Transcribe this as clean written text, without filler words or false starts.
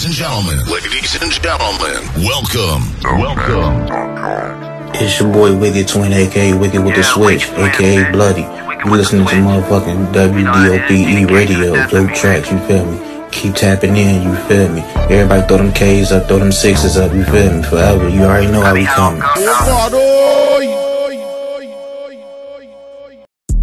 and gentlemen, welcome. It's your boy Wicked Twin, aka Wicked with the Switch, aka Bloody. You listening to motherfucking WDOPE radio, dope tracks, you feel me? Keep tapping in, you feel me? Everybody throw them K's up, throw them sixes up, you feel me? Forever, you already know how we coming.